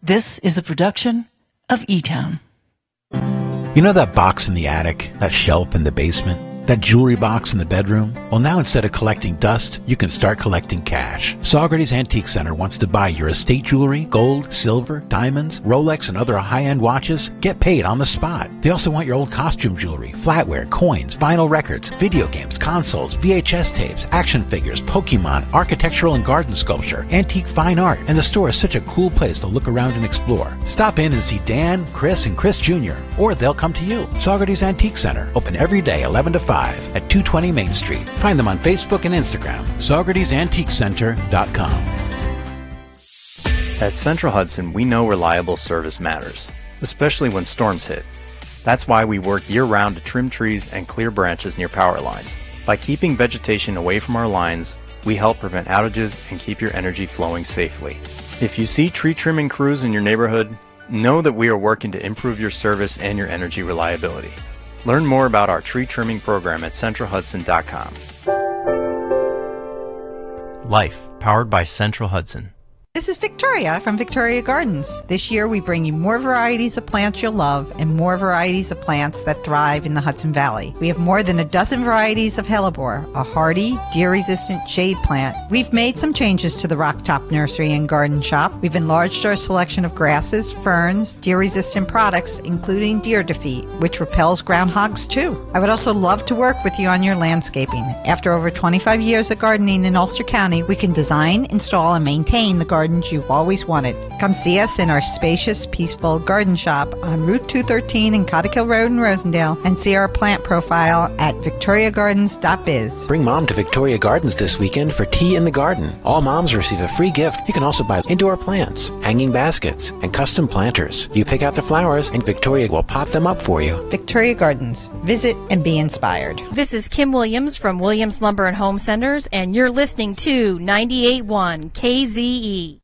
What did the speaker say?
This is a production of E-Town. You know that box in the attic, that shelf in the basement, that jewelry box in the bedroom? Well, now instead of collecting dust, you can start collecting cash. Saugerties Antique Center wants to buy your estate jewelry, gold, silver, diamonds, Rolex, and other high-end watches. Get paid on the spot. They also want your old costume jewelry, flatware, coins, vinyl records, video games, consoles, VHS tapes, action figures, Pokemon, architectural and garden sculpture, antique fine art, and the store is such a cool place to look around and explore. Stop in and see Dan, Chris, and Chris Jr., or they'll come to you. Saugerties Antique Center, open every day 11 to 5 at 220 Main Street. Find them on Facebook and Instagram. SaugertiesAntiqueCenter.com. At Central Hudson, we know reliable service matters, especially when storms hit. That's why we work year-round to trim trees and clear branches near power lines. By keeping vegetation away from our lines, we help prevent outages and keep your energy flowing safely. If you see tree trimming crews in your neighborhood, know that we are working to improve your service and your energy reliability. Learn more about our tree trimming program at centralhudson.com. Life, powered by Central Hudson. This is Victoria from Victoria Gardens. This year we bring you more varieties of plants you'll love and more varieties of plants that thrive in the Hudson Valley. We have more than a dozen varieties of hellebore, a hardy, deer-resistant shade plant. We've made some changes to the Rocktop Nursery and Garden Shop. We've enlarged our selection of grasses, ferns, deer-resistant products, including deer defeat, which repels groundhogs too. I would also love to work with you on your landscaping. After over 25 years of gardening in Ulster County, we can design, install, and maintain the garden you've always wanted. Come see us in our spacious, peaceful garden shop on Route 213 in Cottikill Road in Rosendale and see our plant profile at victoriagardens.biz. Bring Mom to Victoria Gardens this weekend for Tea in the Garden. All moms receive a free gift. You can also buy indoor plants, hanging baskets, and custom planters. You pick out the flowers and Victoria will pot them up for you. Victoria Gardens. Visit and be inspired. This is Kim Williams from Williams Lumber and Home Centers, and you're listening to 98.1 KZE.